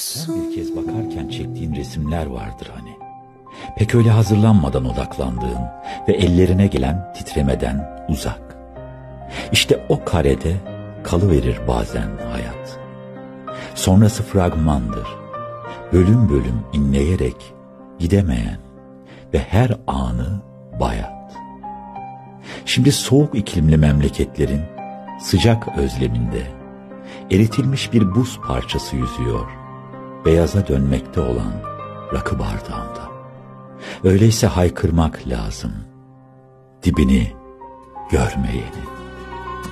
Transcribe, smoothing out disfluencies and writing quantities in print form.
Son bir kez bakarken çektiğin resimler vardır hani. Pek öyle hazırlanmadan odaklandığın ve ellerine gelen titremeden uzak. İşte o karede kalıverir bazen hayat. Sonrası fragmandır. Bölüm bölüm inleyerek gidemeyen ve her anı bayat. Şimdi soğuk iklimli memleketlerin sıcak özleminde eritilmiş bir buz parçası yüzüyor, beyaza dönmekte olan rakı bardağında. Öyleyse haykırmak lazım, dibini görmeyeni.